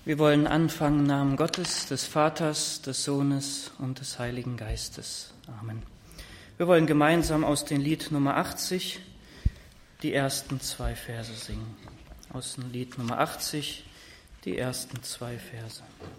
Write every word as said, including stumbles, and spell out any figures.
Wir wollen anfangen im Namen Gottes, des Vaters, des Sohnes und des Heiligen Geistes. Amen. Wir wollen gemeinsam aus dem Lied Nummer achtzig die ersten zwei Verse singen. Aus dem Lied Nummer achtzig die ersten zwei Verse.